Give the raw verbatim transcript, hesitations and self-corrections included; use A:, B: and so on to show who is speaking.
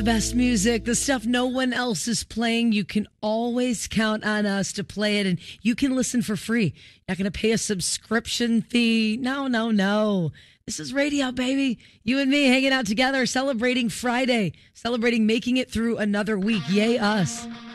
A: Best music, the stuff no one else is playing. You can always count on us to play it, and you can listen for free. You're not going to pay a subscription fee. No, no, no. This is radio, baby. You and me hanging out together, celebrating Friday, celebrating making it through another week. Yay, us.